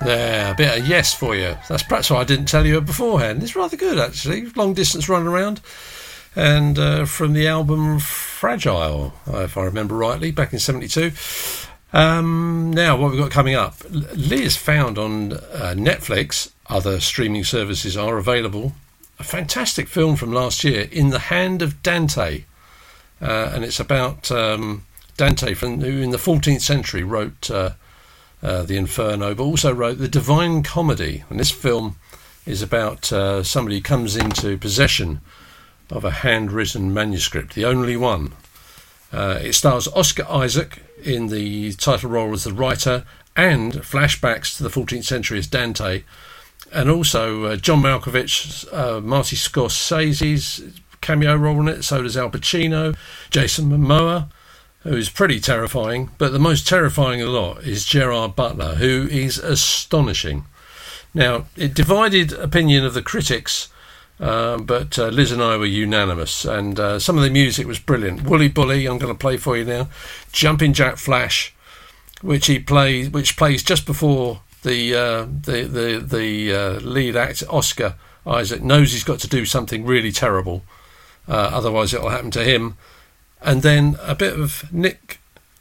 There, a bit of Yes for you. That's perhaps why I didn't tell you beforehand. It's rather good, actually. Long distance run around. And from the album Fragile, if I remember rightly, back in 72. Now, what we've got coming up. Lee is found on Netflix. Other streaming services are available. A fantastic film from last year, In the Hand of Dante. And it's about Dante, who in the 14th century wrote The Inferno, but also wrote The Divine Comedy. And this film is about somebody who comes into possession of a handwritten manuscript, the only one. It stars Oscar Isaac in the title role as the writer, and flashbacks to the 14th century as Dante, and also John Malkovich, Marty Scorsese's cameo role in it. So does Al Pacino, Jason Momoa, who's pretty terrifying, but the most terrifying of the lot is Gerard Butler, who is astonishing. Now, it divided opinion of the critics, but Liz and I were unanimous, and some of the music was brilliant. Wooly Bully, I'm going to play for you now. Jumping Jack Flash, which plays just before the lead actor Oscar Isaac knows he's got to do something really terrible, otherwise it'll happen to him. And then a bit of Nick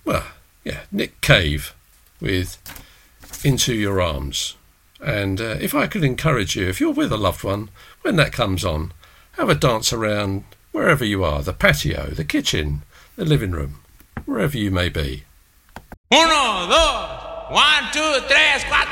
Cave with Into Your Arms. And if I could encourage you, if you're with a loved one, when that comes on, have a dance around wherever you are, the patio, the kitchen, the living room, wherever you may be. 1, 2, 1, 2, 3, 4.